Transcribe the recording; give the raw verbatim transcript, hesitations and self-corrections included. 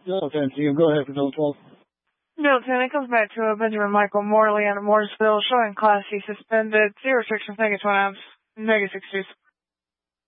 Middleton, so you can go ahead for zone twelve. Middleton, it comes back to a Benjamin Michael Morley out of Mooresville, showing Class C suspended, zero restriction, negative one amps, negative six deuce.